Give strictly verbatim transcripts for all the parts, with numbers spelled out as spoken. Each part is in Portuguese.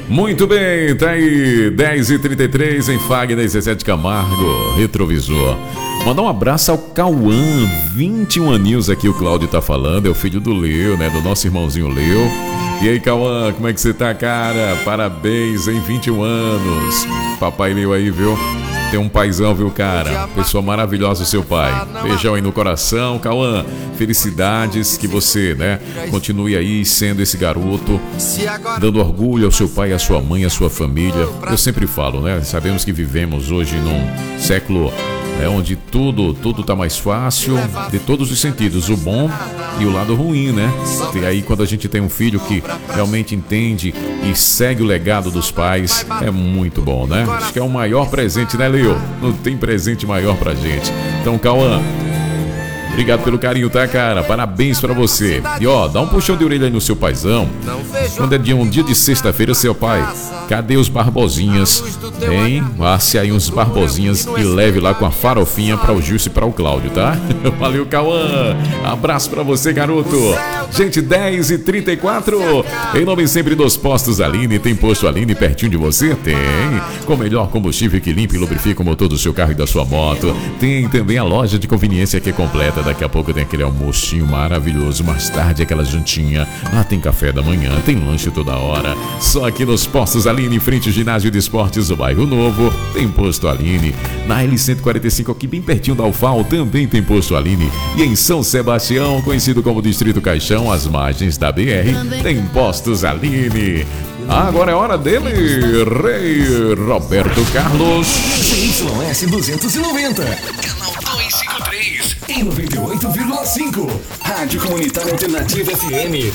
Muito bem, tá aí dez e trinta e três em Fagner dezessete Camargo, Retrovisor. Mandar um abraço ao Cauã, vinte e um aninhos aqui, o Cláudio tá falando, é o filho do Leo, né, do nosso irmãozinho Leo. E aí, Cauã, como é que você tá, cara? Parabéns, em vinte e um anos. Papai Leo aí, viu? Tem um paizão, viu, cara? Pessoa maravilhosa, o seu pai. Beijão aí no coração, Cauã. Felicidades, que você, né, continue aí sendo esse garoto, dando orgulho ao seu pai, à sua mãe, à sua família. Eu sempre falo, né? Sabemos que vivemos hoje num século é onde tudo, tudo tá mais fácil, de todos os sentidos, o bom e o lado ruim, né? E aí quando a gente tem um filho que realmente entende e segue o legado dos pais, é muito bom, né? Acho que é o maior presente, né, Leo? Não tem presente maior pra gente. Então, Cauã, obrigado pelo carinho, tá, cara? Parabéns pra você. E ó, dá um puxão de orelha aí no seu paizão. Quando é dia, um dia de sexta-feira, seu pai, cadê os barbosinhas? Hein? Passe aí uns barbosinhas e leve lá com a farofinha pra o Gilson e pra o Cláudio, tá? Valeu, Cauã. Abraço pra você, garoto. Gente, dez e trinta e quatro. Em nome sempre dos postos Aline. Tem posto Aline pertinho de você? Tem. Com o melhor combustível que limpa e lubrifica o motor do seu carro e da sua moto. Tem também a loja de conveniência que é completa. Daqui a pouco tem aquele almocinho maravilhoso. Mais tarde aquela jantinha. Lá tem café da manhã, tem lanche toda hora. Só aqui nos postos Aline, em frente ao ginásio de esportes do Bairro Novo, tem posto Aline. Na L cento e quarenta e cinco, aqui bem pertinho da U F A L, também tem posto Aline. E em São Sebastião, conhecido como Distrito Caixão, às margens da B R, tem postos Aline. Agora é hora dele, Rei Roberto Carlos. Y S duzentos e noventa, canal duzentos e cinquenta e três, em noventa e oito vírgula cinco, Rádio Comunitária Alternativa F M.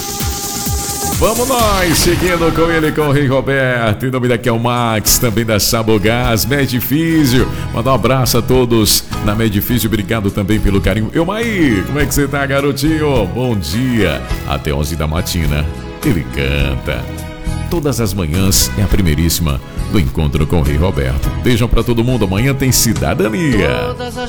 Vamos nós, seguindo com ele, com o Rei Roberto. Em nome daqui é o Max, também da Sabogás, Medifísio. Mandar um abraço a todos na Medifísio. Obrigado também pelo carinho. Eumaí, como é que você tá, garotinho? Bom dia. Até onze da matina, ele canta. Todas as manhãs é a primeiríssima do encontro com o Rei Roberto. Beijão pra todo mundo, amanhã tem Cidadania.